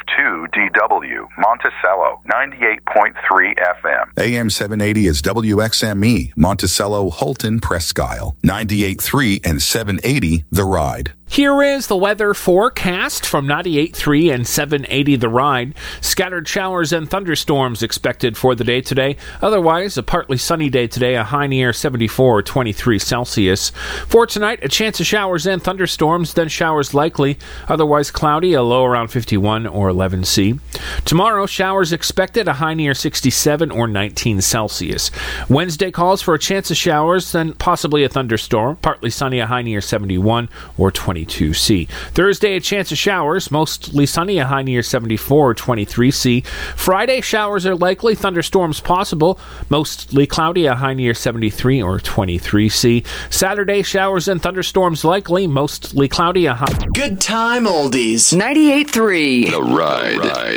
KF2DW, Monticello, 98.3 FM. AM 780 is WXME, Monticello, Holton, Presque Isle, 98.3 and 780 The Ride. Here is the weather forecast from 98.3 and 780 The Ride. Scattered showers and thunderstorms expected for the day today. Otherwise, a partly sunny day today, a high near 74 or 23 Celsius. For tonight, a chance of showers and thunderstorms, then showers likely. Otherwise cloudy, a low around 51 or 11 C. Tomorrow, showers expected, a high near 67 or 19 Celsius. Wednesday calls for a chance of showers, then possibly a thunderstorm. Partly sunny, a high near 71 or 22 C. Thursday, a chance of showers, mostly sunny, a high near 74 or 23 C. Friday, showers are likely, thunderstorms possible, mostly cloudy, a high near 73 or 23 C. Saturday, showers and thunderstorms likely, mostly cloudy, a high. Good time oldies. 98.3 The Ride.